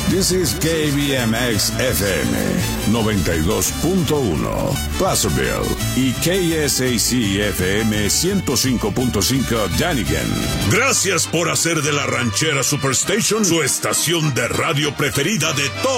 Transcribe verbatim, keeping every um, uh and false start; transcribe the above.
This is K B M X F M noventa y dos punto uno, Placerville, y K S A C F M ciento cinco punto cinco, Dunnigan. Gracias por hacer de la Ranchera Superstation su estación de radio preferida de todos